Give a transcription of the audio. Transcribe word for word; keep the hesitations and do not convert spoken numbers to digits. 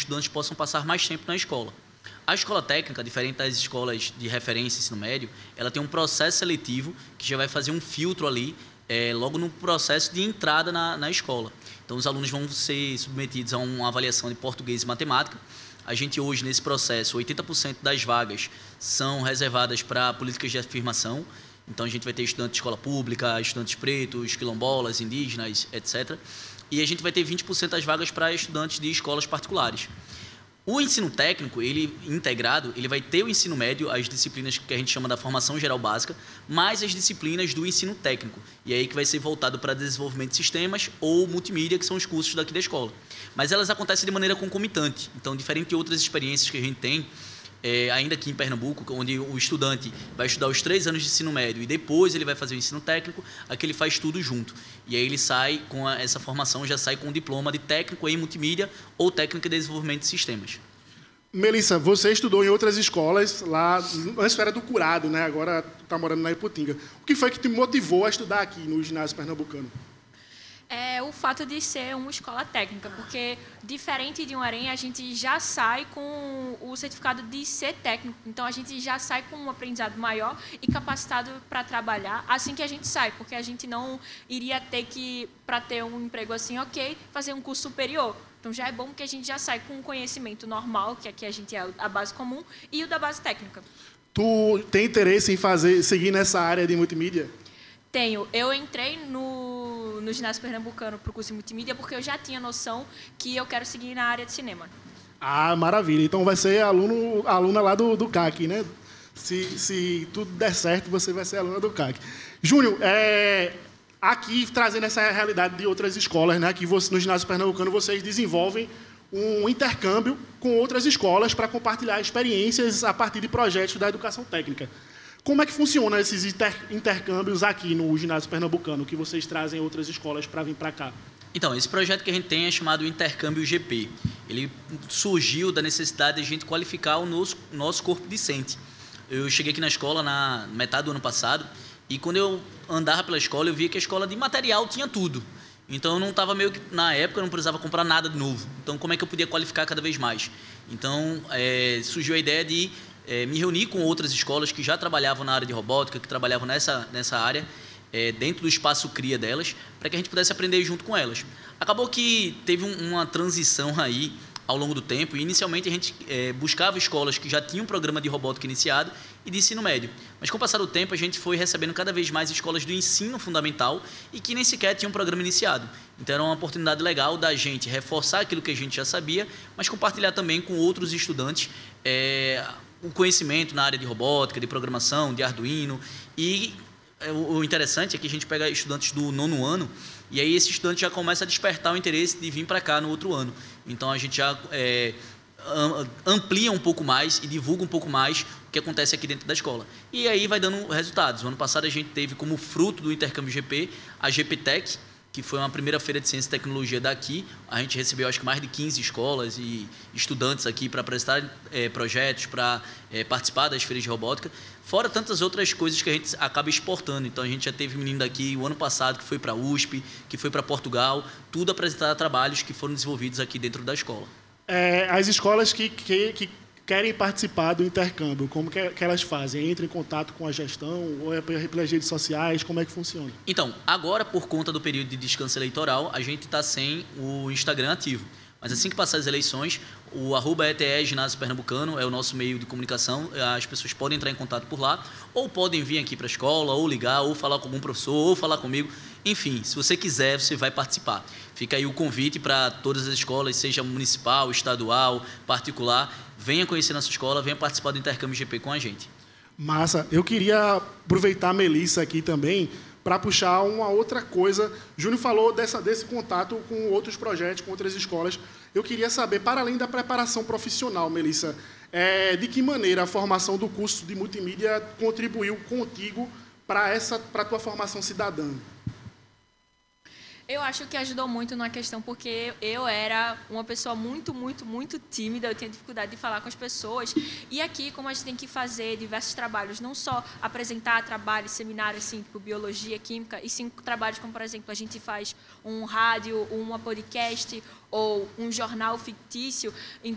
estudantes possam passar mais tempo na escola. A escola técnica, diferente das escolas de referência ensino médio, ela tem um processo seletivo que já vai fazer um filtro ali, é, logo no processo de entrada na, na escola. Então, os alunos vão ser submetidos a uma avaliação de português e matemática. A gente hoje, nesse processo, oitenta por cento das vagas são reservadas para políticas de afirmação. Então, a gente vai ter estudantes de escola pública, estudantes pretos, quilombolas, indígenas, etcétera. E a gente vai ter vinte por cento das vagas para estudantes de escolas particulares. O ensino técnico, ele integrado, ele vai ter o ensino médio, as disciplinas que a gente chama da formação geral básica, mais as disciplinas do ensino técnico. E aí que vai ser voltado para desenvolvimento de sistemas ou multimídia, que são os cursos daqui da escola. Mas elas acontecem de maneira concomitante. Então, diferente de outras experiências que a gente tem, é, ainda aqui em Pernambuco, onde o estudante vai estudar os três anos de ensino médio e depois ele vai fazer o ensino técnico, aqui ele faz tudo junto. E aí ele sai com a, essa formação, já sai com o diploma de técnico em multimídia ou técnico em desenvolvimento de sistemas. Melissa, você estudou em outras escolas lá na esfera do curado, né? Agora está morando na Iputinga. O que foi que te motivou a estudar aqui no ginásio pernambucano? É o fato de ser uma escola técnica, porque, diferente de um Arém, a gente já sai com o certificado de ser técnico. Então, a gente já sai com um aprendizado maior e capacitado para trabalhar assim que a gente sai, porque a gente não iria ter que, para ter um emprego assim, ok, fazer um curso superior. Então, já é bom que a gente já sai com um conhecimento normal, que aqui a gente é a base comum, e o da base técnica. Tu tem interesse em fazer, seguir nessa área de multimídia? Tenho. Eu entrei no, no ginásio pernambucano para o curso de multimídia porque eu já tinha noção que eu quero seguir na área de cinema. Ah, maravilha. Então vai ser aluno, aluna lá do, do C A C, né? Se, se tudo der certo, você vai ser aluna do C A C. Júnior, é, aqui trazendo essa realidade de outras escolas, né? Aqui você, no ginásio pernambucano vocês desenvolvem um intercâmbio com outras escolas para compartilhar experiências a partir de projetos da educação técnica. Como é que funcionam esses inter, intercâmbios aqui no ginásio pernambucano, que vocês trazem outras escolas para vir para cá? Então, esse projeto que a gente tem é chamado Intercâmbio G P. Ele surgiu da necessidade de a gente qualificar o nosso, nosso corpo docente. Eu cheguei aqui na escola na metade do ano passado e quando eu andava pela escola, eu via que a escola de material tinha tudo. Então, eu não estava meio que, na época, eu não precisava comprar nada de novo. Então, como é que eu podia qualificar cada vez mais? Então, é, surgiu a ideia de É, me reuni com outras escolas que já trabalhavam na área de robótica, que trabalhavam nessa, nessa área, é, dentro do espaço cria delas, para que a gente pudesse aprender junto com elas. Acabou que teve um, uma transição aí ao longo do tempo, e inicialmente a gente é, buscava escolas que já tinham um programa de robótica iniciado e de ensino médio. Mas com o passar do tempo a gente foi recebendo cada vez mais escolas do ensino fundamental e que nem sequer tinham um programa iniciado. Então era uma oportunidade legal da gente reforçar aquilo que a gente já sabia, mas compartilhar também com outros estudantes é, o conhecimento na área de robótica, de programação, de Arduino. E o interessante é que a gente pega estudantes do nono ano e aí esse estudante já começa a despertar o interesse de vir para cá no outro ano. Então, a gente já é, amplia um pouco mais e divulga um pouco mais o que acontece aqui dentro da escola. E aí vai dando resultados. O ano passado a gente teve como fruto do Intercâmbio G P a G P Tech, que foi uma primeira feira de ciência e tecnologia daqui. A gente recebeu, acho que, mais de quinze escolas e estudantes aqui para apresentar é, projetos, para é, participar das feiras de robótica, fora tantas outras coisas que a gente acaba exportando. Então, a gente já teve menino daqui o ano passado que foi para a U S P, que foi para Portugal, tudo apresentar trabalhos que foram desenvolvidos aqui dentro da escola. É, as escolas que, que, que querem participar do intercâmbio, como que, que elas fazem? Entram em contato com a gestão ou é pelas redes sociais? Como é que funciona? Então, agora, por conta do período de descanso eleitoral, a gente está sem o Instagram ativo. Mas assim que passar as eleições, o arroba E T E Ginásio Pernambucano é o nosso meio de comunicação. As pessoas podem entrar em contato por lá, ou podem vir aqui para a escola, ou ligar, ou falar com algum professor, ou falar comigo. Enfim, se você quiser, você vai participar. Fica aí o convite para todas as escolas, seja municipal, estadual, particular. Venha conhecer nossa escola, venha participar do Intercâmbio G P com a gente. Massa. Eu queria aproveitar a Melissa aqui também para puxar uma outra coisa. Júnior falou dessa, desse contato com outros projetos, com outras escolas. Eu queria saber, para além da preparação profissional, Melissa, é, de que maneira a formação do curso de multimídia contribuiu contigo para essa, para a tua formação cidadã? Eu acho que ajudou muito na questão, porque eu era uma pessoa muito, muito, muito tímida, eu tinha dificuldade de falar com as pessoas. E aqui, como a gente tem que fazer diversos trabalhos, não só apresentar trabalhos, seminários, assim, tipo biologia, química, e sim trabalhos como, por exemplo, a gente faz um rádio, uma podcast ou um jornal fictício.